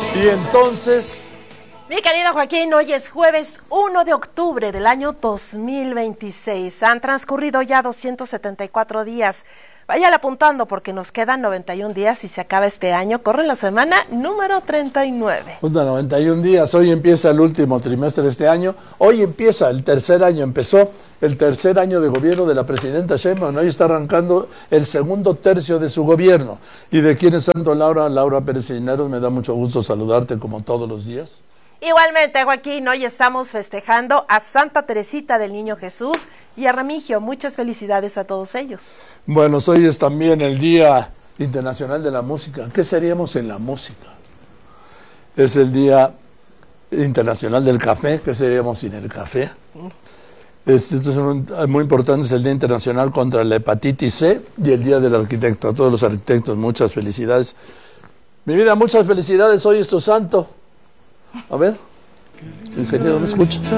Y entonces... Mi querido Joaquín, hoy es jueves 1 de octubre del año 2026. Han transcurrido ya 274 días. Váyale apuntando porque nos quedan 91 días y se acaba este año. Corre la semana número 39. 91 días, hoy empieza el último trimestre de este año. Hoy empieza el tercer año, empezó el tercer año de gobierno de la presidenta Sheinbaum. Hoy está arrancando el segundo tercio de su gobierno. ¿Y de quién es Santo Laura Pérez Cisneros? Me da mucho gusto saludarte como todos los días. Igualmente, Joaquín, hoy estamos festejando a Santa Teresita del Niño Jesús y a Remigio. Muchas felicidades a todos ellos. Bueno, hoy es también el Día Internacional de la Música. ¿Qué seríamos sin la música? Es el Día Internacional del Café. ¿Qué seríamos sin el café? Esto es muy importante, es el Día Internacional contra la Hepatitis C y el Día del Arquitecto. A todos los arquitectos, muchas felicidades. Mi vida, muchas felicidades. Hoy es tu santo. A ver, ingeniero, ¿me escucha?